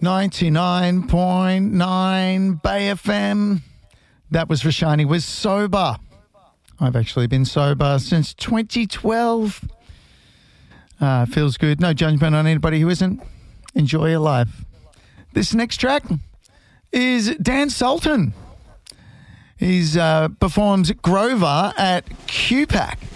99.9 Bay FM. That was for Shiny. Was sober. I've actually been sober since 2012. Feels good. No judgment on anybody who isn't. Enjoy your life. This next track is Dan Sultan. He performs Grover at QPAC.